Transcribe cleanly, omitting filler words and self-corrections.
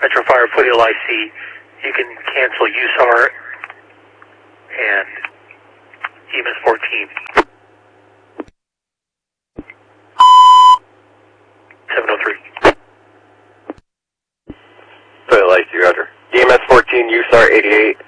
Metro Fire, Footy LIC, you can cancel USAR and EMS 14. 703. Footy LIC, roger. EMS 14, USAR 88.